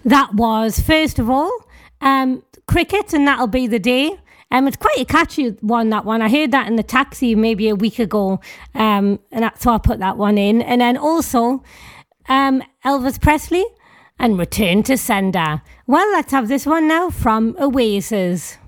That was, first of all, Cricket, and That'll Be the Day. It's quite a catchy one, that one. I heard that in the taxi maybe a week ago, and so I put that one in. And then also Elvis Presley and Return to Sender. Well, let's have this one now from Oasis.